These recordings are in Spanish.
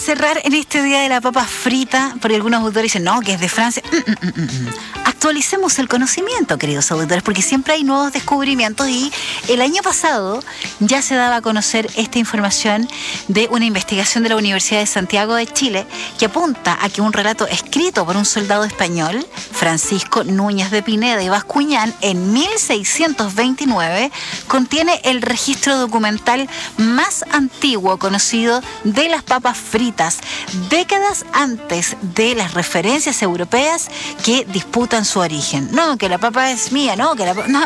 cerrar en este día de la papa frita, porque algunos autores dicen, no, que es de Francia. Actualicemos el conocimiento, queridos auditores, porque siempre hay nuevos descubrimientos y el año pasado ya se daba a conocer esta información de una investigación de la Universidad de Santiago de Chile que apunta a que un relato escrito por un soldado español, Francisco Núñez de Pineda y Bascuñán, en 1629, contiene el registro documental más antiguo conocido de las papas fritas, décadas antes de las referencias europeas que disputan su origen. No, que la papa es mía, no, que la papa...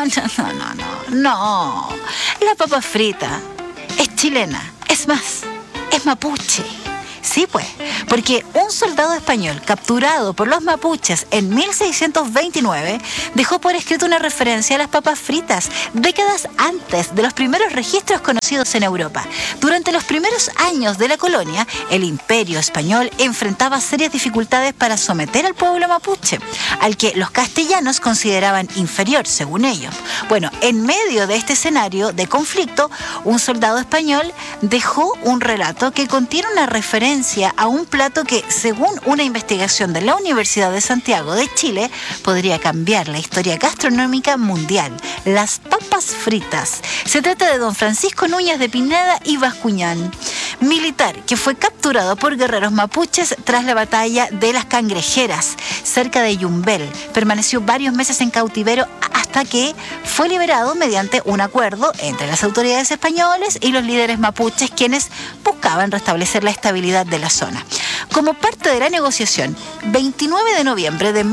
No. La papa frita es chilena, es más, es mapuche. Sí, pues, porque un soldado español capturado por los mapuches en 1629 dejó por escrito una referencia a las papas fritas décadas antes de los primeros registros conocidos en Europa. Durante los primeros años de la colonia, el Imperio español enfrentaba serias dificultades para someter al pueblo mapuche, al que los castellanos consideraban inferior, según ellos. Bueno, en medio de este escenario de conflicto, un soldado español dejó un relato que contiene una referencia a un plato que, según una investigación de la Universidad de Santiago de Chile, podría cambiar la historia gastronómica mundial: las papas fritas. Se trata de don Francisco Núñez de Pineda y Bascuñán, militar que fue capturado por guerreros mapuches tras la batalla de las Cangrejeras, cerca de Yumbel. Permaneció varios meses en cautiverio hasta que fue liberado mediante un acuerdo entre las autoridades españolas y los líderes mapuches, quienes buscaban restablecer la estabilidad de la zona. Como parte de la negociación, 29 de noviembre de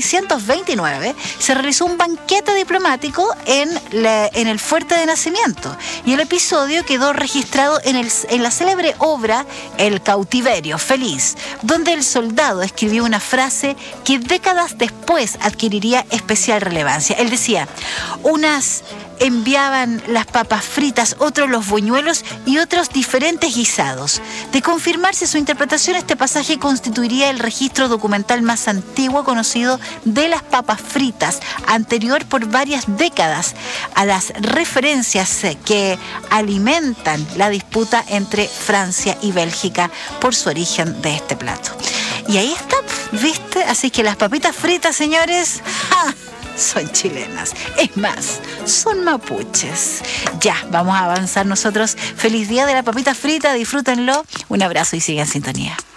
1629 se realizó un banquete diplomático en el fuerte de Nacimiento, y el episodio quedó registrado en la célebre obra El cautiverio feliz, donde el soldado escribió una frase que décadas después adquiriría especial relevancia. Él decía: unas enviaban las papas fritas, otros los buñuelos y otros diferentes guisados. De confirmarse su interpretación, este pasaje constituiría el registro documental más antiguo conocido de las papas fritas, anterior por varias décadas a las referencias que alimentan la disputa entre Francia y Bélgica por su origen de este plato. Y ahí está, ¿viste? Así que las papitas fritas, señores, ¡ja!, son chilenas. Es más, son mapuches. Ya, vamos a avanzar nosotros. Feliz día de la papita frita, disfrútenlo. Un abrazo y sigan en sintonía.